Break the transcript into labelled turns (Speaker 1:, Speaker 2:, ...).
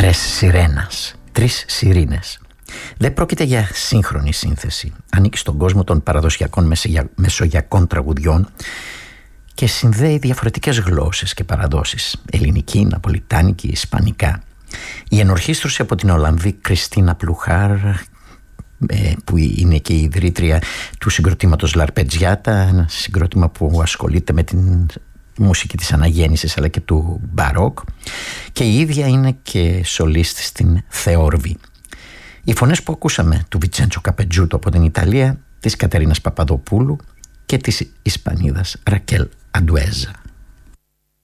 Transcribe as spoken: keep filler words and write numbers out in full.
Speaker 1: Τρες Σιρένας, τρεις σιρήνες. Δεν πρόκειται για σύγχρονη σύνθεση. Ανήκει στον κόσμο των παραδοσιακών μεσογειακών τραγουδιών και συνδέει διαφορετικές γλώσσες και παραδόσεις. Ελληνική, ναπολιτάνικη, ισπανικά. Η ενορχήστρωση από την Ολλανδή Κριστίνα Πλουχάρ, που είναι και η ιδρύτρια του συγκροτήματος Λαρπετζιάτα, ένα συγκρότημα που ασχολείται με την μουσική της αναγέννησης αλλά και του μπαρόκ, και η ίδια είναι και σολίστη στην Θεόρβη. Οι φωνές που ακούσαμε του Βιτσέντσο Καπετζούτο από την Ιταλία, της Κατερίνας Παπαδοπούλου και της Ισπανίδας Ρακέλ Αντουέζα.